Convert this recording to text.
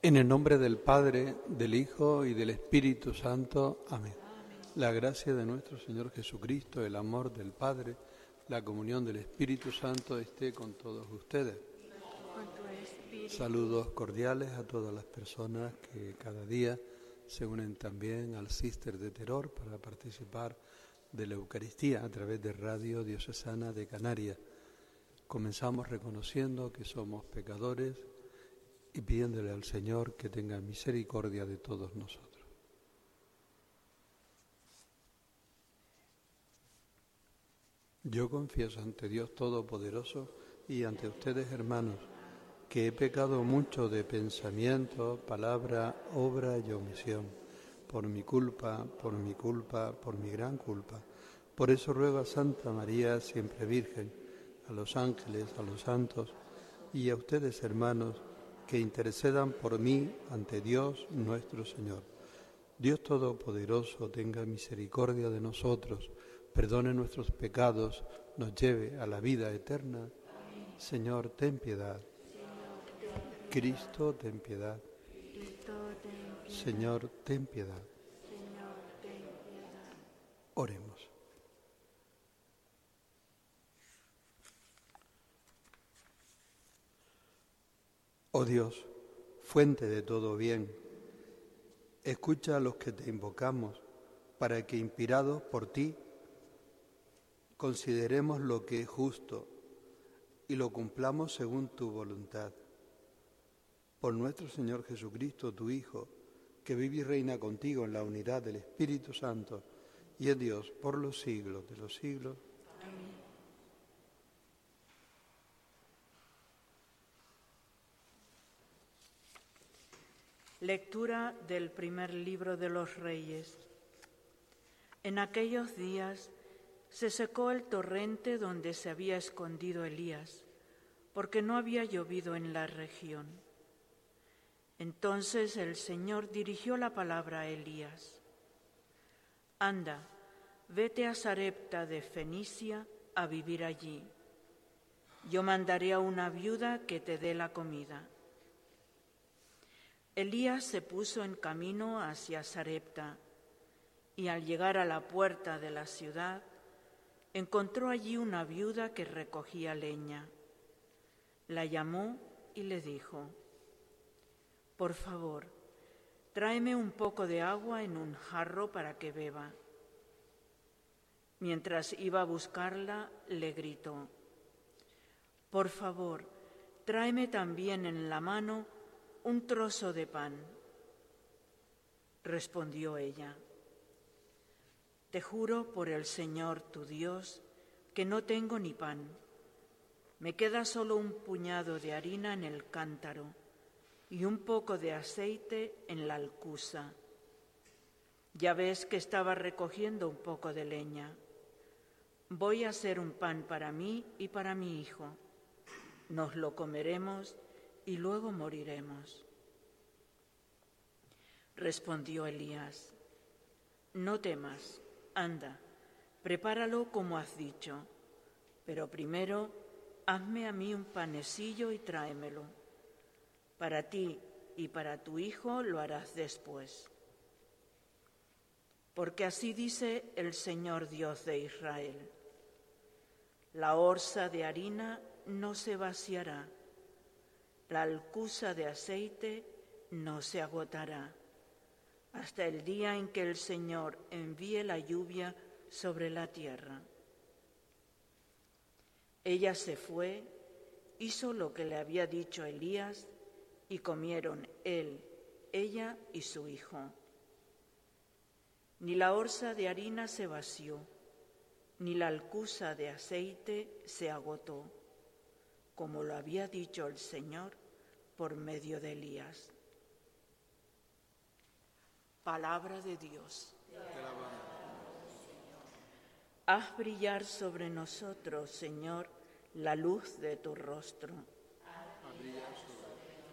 En el nombre del Padre, del Hijo y del Espíritu Santo. Amén. La gracia de nuestro Señor Jesucristo, el amor del Padre, la comunión del Espíritu Santo esté con todos ustedes. Saludos cordiales a todas las personas que cada día se unen también al Cister de Teror para participar de la Eucaristía a través de Radio Diocesana de Canarias. Comenzamos reconociendo que somos pecadores y pidiéndole al Señor que tenga misericordia de todos nosotros. Yo confieso ante Dios Todopoderoso y ante ustedes, hermanos, que he pecado mucho de pensamiento, palabra, obra y omisión, por mi culpa, por mi gran culpa. Por eso ruego a Santa María, siempre Virgen, a los ángeles, a los santos y a ustedes, hermanos, que intercedan por mí ante Dios nuestro Señor. Dios Todopoderoso tenga misericordia de nosotros, perdone nuestros pecados, nos lleve a la vida eterna. Señor, ten piedad. Cristo, ten piedad. Señor, ten piedad. Oremos. Oh Dios, fuente de todo bien, escucha a los que te invocamos, para que, inspirados por ti, consideremos lo que es justo y lo cumplamos según tu voluntad. Por nuestro Señor Jesucristo, tu Hijo, que vive y reina contigo en la unidad del Espíritu Santo, y es Dios por los siglos de los siglos. Amén. Lectura del primer libro de los Reyes. En aquellos días se secó el torrente donde se había escondido Elías, porque no había llovido en la región. Entonces el Señor dirigió la palabra a Elías. Anda, vete a Sarepta de Fenicia a vivir allí. Yo mandaré a una viuda que te dé la comida. Elías se puso en camino hacia Sarepta y al llegar a la puerta de la ciudad encontró allí una viuda que recogía leña. La llamó y le dijo: «Por favor, tráeme un poco de agua en un jarro para que beba». Mientras iba a buscarla, le gritó: «Por favor, tráeme también en la mano un trozo de pan». Respondió ella: «Te juro por el Señor tu Dios que no tengo ni pan. Me queda solo un puñado de harina en el cántaro y un poco de aceite en la alcuza. Ya ves que estaba recogiendo un poco de leña. Voy a hacer un pan para mí y para mi hijo. Nos lo comeremos y luego moriremos». Respondió Elías: «No temas, anda, prepáralo como has dicho, pero primero hazme a mí un panecillo y tráemelo. Para ti y para tu hijo lo harás después. Porque así dice el Señor Dios de Israel: la orza de harina no se vaciará, la alcuza de aceite no se agotará, hasta el día en que el Señor envíe la lluvia sobre la tierra». Ella se fue, hizo lo que le había dicho Elías, y comieron él, ella y su hijo. Ni la orza de harina se vació, ni la alcuza de aceite se agotó, como lo había dicho el Señor por medio de Elías. Palabra de Dios. Haz brillar sobre nosotros, Señor, la luz de tu rostro.